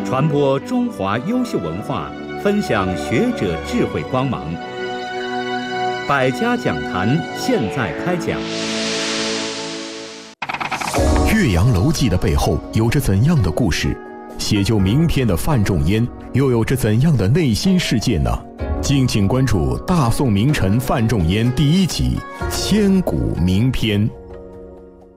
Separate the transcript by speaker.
Speaker 1: 传播中华优秀文化，分享学者智慧光芒。百家讲坛现在开讲。
Speaker 2: 岳阳楼记的背后有着怎样的故事？写就名篇的范仲淹又有着怎样的内心世界呢？敬请关注大宋名臣范仲淹第1集《千古名篇》。